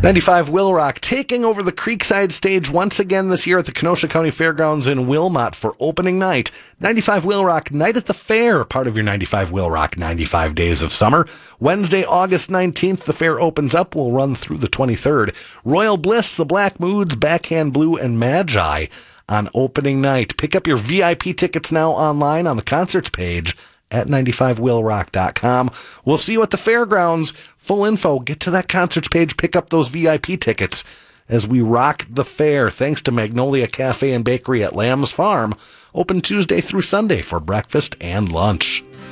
95 Will Rock taking over the Creekside stage once again this year at the Kenosha County Fairgrounds in Wilmot for opening night. 95 Will Rock Night at the Fair, part of your 95 Will Rock 95 Days of Summer. Wednesday, August 19th, the fair opens up. Will run through the 23rd. Royal Bliss, The Black Moods, Backhand Blue, and Magi on opening night. Pick up your VIP tickets now online on the concerts page at 95willrock.com. We'll see you at the fairgrounds. Full info, get to that concerts page, pick up those VIP tickets as we rock the fair. Thanks to Magnolia Cafe and Bakery at Lamb's Farm, open Tuesday through Sunday for breakfast and lunch.